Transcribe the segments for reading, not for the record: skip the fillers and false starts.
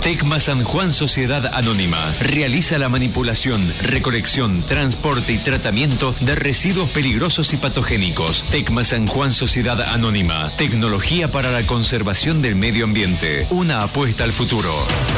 Tecma San Juan Sociedad Anónima realiza la manipulación, recolección, transporte y tratamiento de residuos peligrosos y patogénicos. Tecma San Juan Sociedad Anónima. Tecnología para la conservación del medio ambiente. Una apuesta al futuro.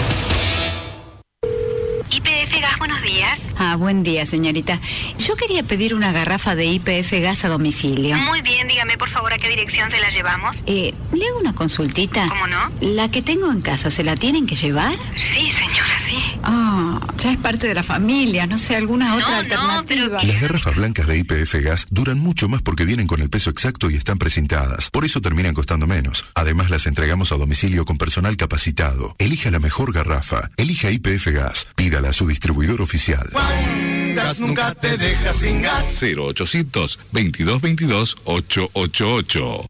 YPF Gas, buenos días. Buen día, señorita. Yo quería pedir una garrafa de YPF Gas a domicilio. Muy bien, dígame por favor a qué dirección se la llevamos. ¿Le hago una consultita? ¿Cómo no? ¿La que tengo en casa, se la tienen que llevar? Sí, señora, sí. Ya es parte de la familia, no sé, alguna otra alternativa. Las garrafas blancas de YPF Gas duran mucho más porque vienen con el peso exacto y están precintadas. Por eso terminan costando menos. Además, las entregamos a domicilio con personal capacitado. Elija la mejor garrafa. Elija YPF Gas. Pídala a su distribuidor oficial. Gas nunca te deja sin gas. 0800 2222 888.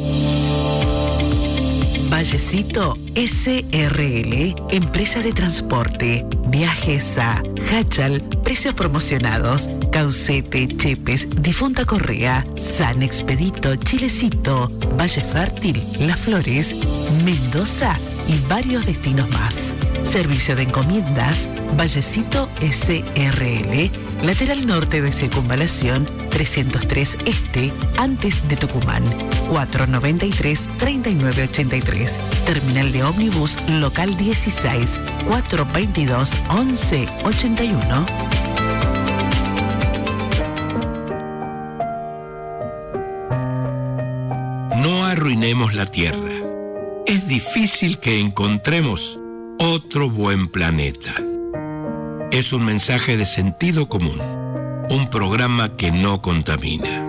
Vallecito SRL, empresa de transporte, viajes a Hachal, precios promocionados, Caucete, Chepes, Difunta Correa, San Expedito, Chilecito, Valle Fértil, Las Flores, Mendoza y varios destinos más. Servicio de encomiendas, Vallecito SRL, lateral norte de Circunvalación 303 Este, antes de Tucumán, 493-3983. Terminal de ómnibus local 16, 422-1181. No arruinemos la Tierra. Es difícil que encontremos otro buen planeta. Es un mensaje de sentido común. Un programa que no contamina.